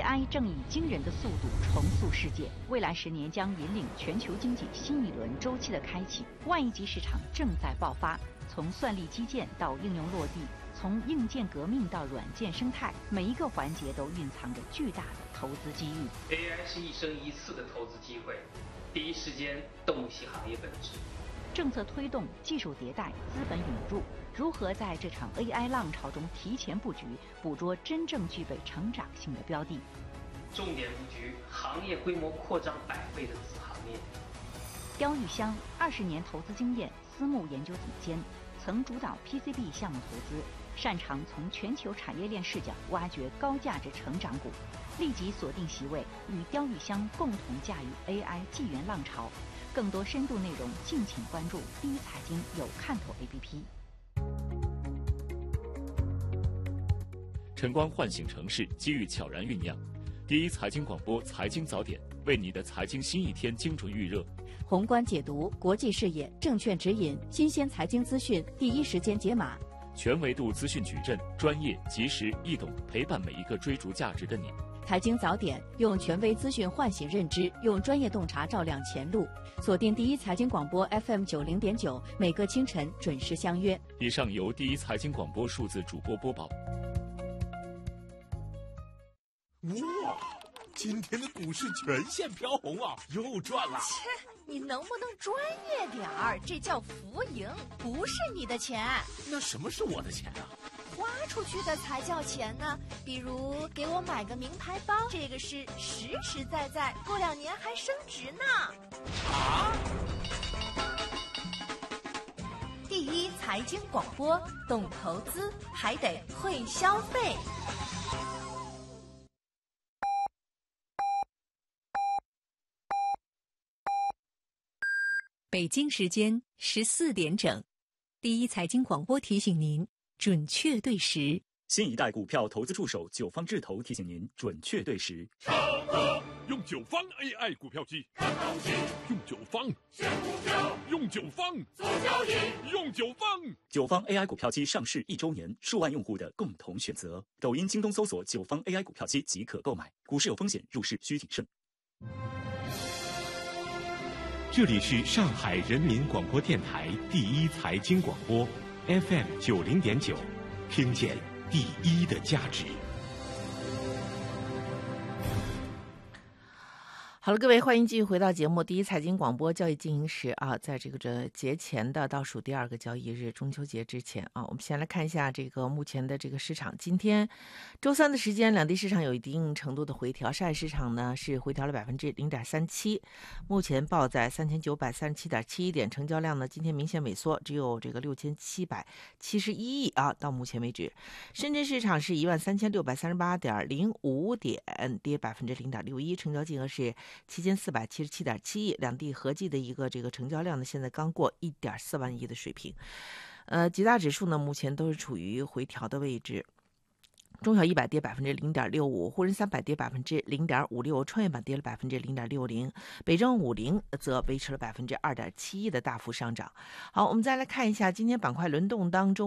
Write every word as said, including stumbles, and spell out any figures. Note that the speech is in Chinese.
I 正以惊人的速度重塑世界，未来十年将引领全球经济新一轮周期的开启。万亿级市场正在爆发，从算力基建到应用落地，从硬件革命到软件生态，每一个环节都蕴藏着巨大的投资机遇。 A I 是一生一次的投资机会，第一时间洞悉行业本质。 政策推动、技术迭代、资本涌入，如何在这场 A I 浪潮中提前布局，捕捉真正具备成长性的标的？ 重点布局行业规模扩张百倍的子行业。 刁玉香二十年投资经验，私募研究总监，曾主导 P C B 项目投资，擅长从全球产业链视角挖掘高价值成长股。立即锁定席位，与刁玉香共同驾驭 A I 纪元浪潮。更多深度内容，敬请关注第一财经有看头 A P P。 晨光唤醒城市，机遇悄然酝酿。第一财经广播财经早点，为你的财经新一天精准预热。 宏观解读，国际视野，证券指引，新鲜财经资讯，第一时间解码。 全维度资讯矩阵，专业、及时、易懂，陪伴每一个追逐价值的你。 财经早点，用权威资讯唤醒认知，用专业洞察照亮前路。锁定第一财经广播 F M 九零点九，每个清晨准时相约。 以上由第一财经广播数字主播播报。 哇，今天的股市全线飘红啊，又赚了。 切，你能不能专业点儿？这叫浮盈，不是你的钱。 那什么是我的钱啊？ 花出去的才叫钱呢。比如给我买个名牌包，这个是实实在在，过两年还升值呢。 啊！ 第一财经广播，懂投资还得会消费。 北京时间十四点整，第一财经广播提醒您准确对时。 新一代股票投资助手九方智投提醒您准确对时。 超哥用九方 A I 股票机，看东西用九方选股票，用九方做交易，用九方。 九方 A I 股票机上市一周年，数万用户的共同选择。抖音、京东搜索九方 A I 股票机即可购买。股市有风险，入市需谨慎。 这里是上海人民广播电台第一财经广播 F M 九零点九，听见第一的价值。 好了，各位，欢迎继续回到节目。第一财经广播交易进行时啊，在这个这节前的倒数第二个交易日，中秋节之前啊，我们先来看一下这个目前的这个市场。今天周三的时间，两地市场有一定程度的回调，上海市场呢是回调了百分之零点三七，目前报在三千九百三十七点七一点，成交量呢今天明显萎缩，只有这个六千七百七十一亿啊，到目前为止。深圳市场是一万三千六百三十八点零五点，跌百分之零点六一，成交金额是七千四百七十七点七亿，两地合计的一个这个成交量呢，现在刚过一点四万亿的水平。呃，几大指数呢，目前都是处于回调的位置。中小一百跌百分之零点六五，沪深三百跌百分之零点五六，创业板跌了百分之零点六零，北证五零则维持了百分之二点七一的大幅上涨。好，我们再来看一下今天板块轮动当中。